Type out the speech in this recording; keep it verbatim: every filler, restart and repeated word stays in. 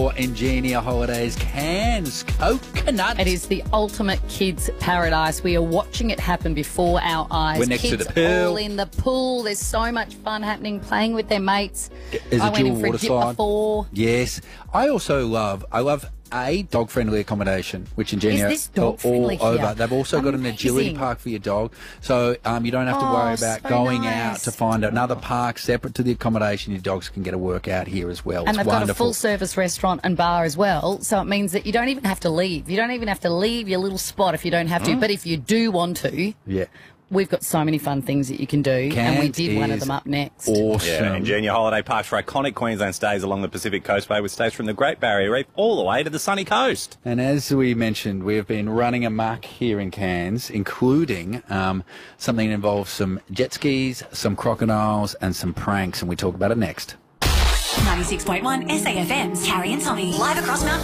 for Ingenia Holidays Cairns Coconut. It is the ultimate kids' paradise. We are watching it happen before our eyes. We're next kids to the pool. all in the pool. There's so much fun happening, playing with their mates. There's I a went dual in for water a dip slide. before. Yes. I also love, I love a dog-friendly accommodation, which Ingenia Is this are all dog-friendly over. here? They've also got an agility Amazing. park for your dog, so um, you don't have to Oh, worry about so going nice. out to find another park separate to the accommodation. Your dogs can get a workout here as well. And It's they've got a wonderful. full-service restaurant and bar as well, so it means that you don't even have to leave. You don't even have to leave your little spot if you don't have to. But if you do want to, Yeah. we've got so many fun things that you can do, and we Cairns did one of is them up next. Awesome. Yeah, Ingenia Holiday Parks for iconic Queensland stays along the Pacific Coast Way with stays from the Great Barrier Reef all the way to the sunny coast. And as we mentioned, we have been running amok here in Cairns, including um, something that involves some jet skis, some crocodiles, and some pranks, and we talk about it next. ninety-six point one S A F M's Carrie and Tommy. Live across Mount